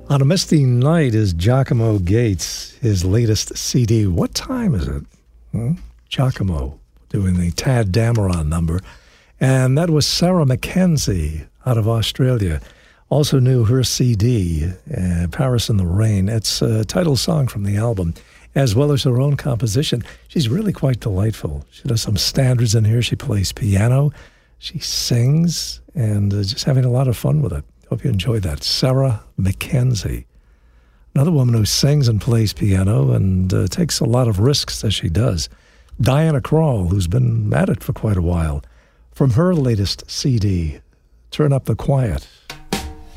On a Misty Night is Giacomo Gates, his latest CD. What time is it? Giacomo doing the Tad Dameron number. And that was Sarah Mackenzie out of Australia. Also knew her CD, Paris in the Rain. It's a title song from the album, as well as her own composition. She's really quite delightful. She does some standards in here. She plays piano. She sings, and just having a lot of fun with it. Hope you enjoyed that. Sarah Mackenzie. Another woman who sings and plays piano and takes a lot of risks as she does. Diana Krall, who's been at it for quite a while. From her latest CD, Turn Up the Quiet.